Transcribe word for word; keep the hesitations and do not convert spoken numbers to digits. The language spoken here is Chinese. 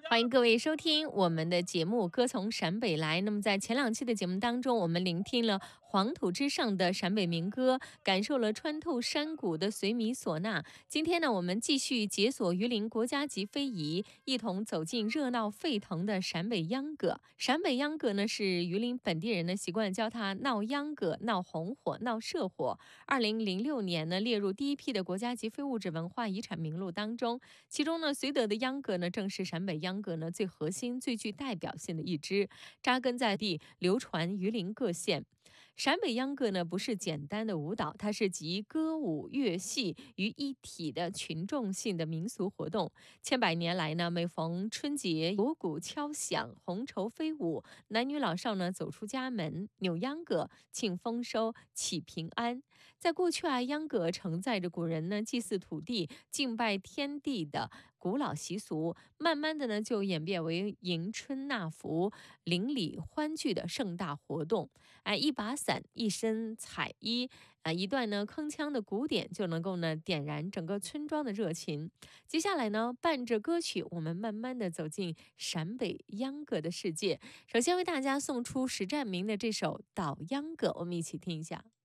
欢迎各位收听我们的节目《歌从陕北来》。那么在前两期的节目当中，我们聆听了黄土之上的陕北民歌，感受了穿透山谷的随米唢呐。今天呢，我们继续解锁榆林国家级非遗，一同走进热闹沸腾的陕北秧歌。陕北秧歌呢，是榆林本地人呢习惯叫它闹秧歌、闹红火、闹社火。二零零六年呢，列入第一批的国家级非物质文化遗产名录当中。其中呢，绥德的秧歌呢，正是陕北秧歌呢最核心、最具代表性的一支，扎根在地，流传榆林各县。陕北秧歌呢，不是简单的舞蹈，它是集歌舞乐戏于一体的群众性的民俗活动。千百年来呢，每逢春节，锣鼓敲响，红绸飞舞，男女老少呢走出家门，扭秧歌，庆丰收，祈平安。在过去啊，秧歌承载着古人呢祭祀土地、敬拜天地的古老习俗，慢慢的呢就演变为迎春纳福、邻里欢聚的盛大活动。哎，一把伞，一身彩衣，啊，一段呢铿锵的鼓点就能够呢点燃整个村庄的热情。接下来呢，伴着歌曲，我们慢慢的走进陕北秧歌的世界。首先为大家送出石占明的这首《捣秧歌》，我们一起听一下。